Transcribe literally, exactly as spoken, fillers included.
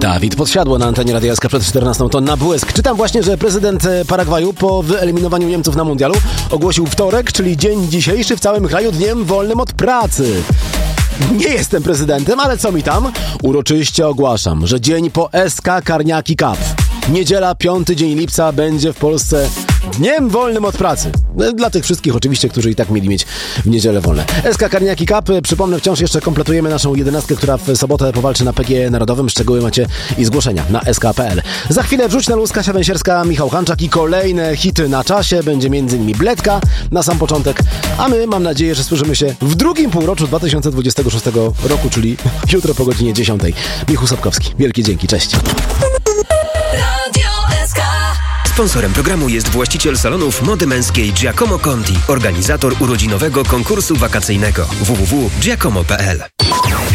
Dawid Podsiadło na antenie Radia S K przed czternastą, to na błysk. Czytam właśnie, że prezydent Paragwaju po wyeliminowaniu Niemców na mundialu ogłosił wtorek, czyli dzień dzisiejszy w całym kraju dniem wolnym od pracy. Nie jestem prezydentem, ale co mi tam? Uroczyście ogłaszam, że dzień po S K Karniaki Cup. Niedziela, piąty dzień lipca będzie w Polsce dniem wolnym od pracy. Dla tych wszystkich oczywiście, którzy i tak mieli mieć w niedzielę wolne. S K Karniaki Cup, przypomnę, wciąż jeszcze kompletujemy naszą jedenastkę, która w sobotę powalczy na P G Narodowym. Szczegóły macie i zgłoszenia na s k kropka p l. Za chwilę Wrzuć na luz, Kasia Węsierska, Michał Hanczak i kolejne hity na czasie. Będzie między innymi Bledka na sam początek, a my mam nadzieję, że słyszymy się w drugim półroczu dwa tysiące dwudziestego szóstego roku, czyli jutro po godzinie dziesiątej. Michał Sapkowski, wielkie dzięki, cześć. Sponsorem programu jest właściciel salonów mody męskiej Giacomo Conti, organizator urodzinowego konkursu wakacyjnego w w w kropka giacomo kropka p l.